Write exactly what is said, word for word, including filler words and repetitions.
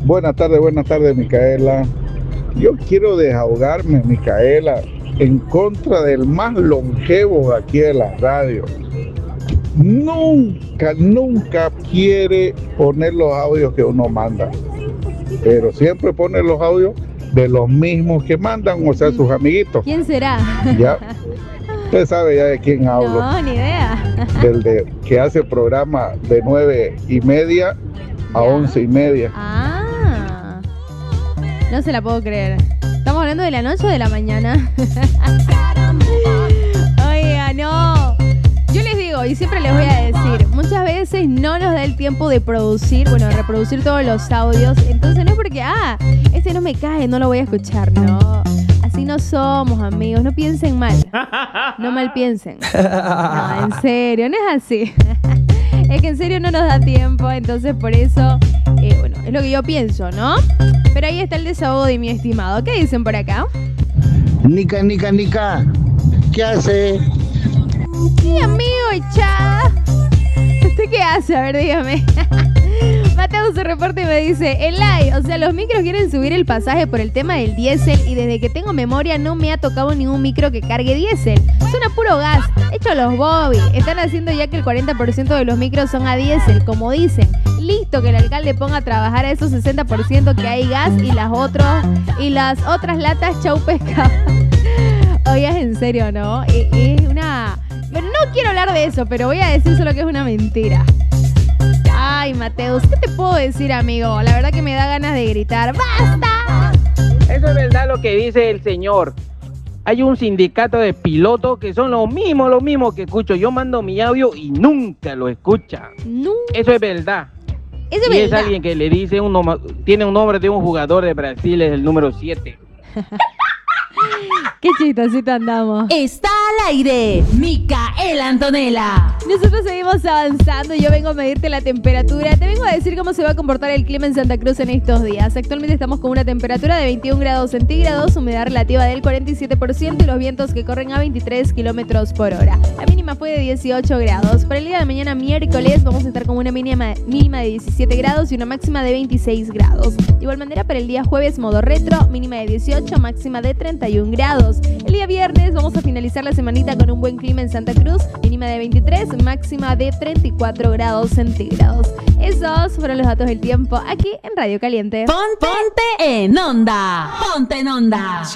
Buenas tardes, buenas tardes, Micaela. Yo quiero desahogarme, Micaela, en contra del más longevo de aquí de la radio. Nunca, nunca quiere poner los audios que uno manda, pero siempre pone los audios de los mismos que mandan, o sea, sus amiguitos. ¿Quién será? Ya, usted sabe ya de quién hablo. No, ni idea. Del de, que hace programa de nueve y media a once y media. Ah, no se la puedo creer. ¿Estamos hablando de la noche o de la mañana? Oiga, no. Yo les digo, y siempre les voy a decir, muchas veces no nos da el tiempo de producir, bueno, reproducir todos los audios. Entonces no es porque, ah, este no me cae, no lo voy a escuchar. No, así no somos, amigos. No piensen mal. No mal piensen. No, en serio, no es así. Es que en serio no nos da tiempo, entonces por eso, eh, bueno, es lo que yo pienso, ¿no? Pero ahí está el desahogo de mi estimado. ¿Qué dicen por acá? Nica, Nica, Nica, ¿qué hace? Mi amigo echada. ¿Usted qué hace? A ver, dígame. Mateo se reporta y me dice, Elay, o sea, los micros quieren subir el pasaje por el tema del diésel y desde que tengo memoria no me ha tocado ningún micro que cargue diésel. Son a puro gas. Hecho los Bobby. Están haciendo ya que el cuarenta por ciento de los micros son a diésel, como dicen. Listo, que el alcalde ponga a trabajar a esos sesenta por ciento que hay gas y las, otros, y las otras latas chau pescado. Oye, es en serio, ¿no? Es una... Pero no quiero hablar de eso, pero voy a decir solo que es una mentira. Ay, Mateus, ¿qué te puedo decir, amigo? La verdad que me da ganas de gritar. ¡Basta! Eso es verdad lo que dice el señor. Hay un sindicato de pilotos que son los mismos, los mismos que escucho. Yo mando mi audio y nunca lo escuchan. No. Eso es verdad. Eso es y verdad. es alguien que le dice, un nom- tiene un nombre de un jugador de Brasil, es el número siete. Qué chistosito andamos. Está al aire, Micaela Antonella. Nosotros seguimos avanzando. Yo vengo a medirte la temperatura. Te vengo a decir cómo se va a comportar el clima en Santa Cruz en estos días. Actualmente estamos con una temperatura de veintiún grados centígrados, humedad relativa del cuarenta y siete por ciento y los vientos que corren a veintitrés kilómetros por hora. La mínima fue de dieciocho grados. Para el día de mañana, miércoles, vamos a estar con una mínima, mínima de diecisiete grados y una máxima de veintiséis grados. De igual manera, para el día jueves, modo retro, mínima de dieciocho, máxima de treinta y un grados. El día viernes vamos a finalizar la semanita con un buen clima en Santa Cruz, mínima de veintitrés, máxima de treinta y cuatro grados centígrados. Esos fueron los datos del tiempo aquí en Radio Caliente. Pon- ponte en onda. Ponte en onda.